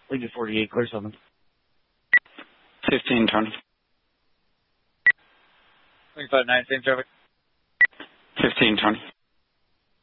Lead 48, clear 7. 1520. 25-9, same traffic. 1520.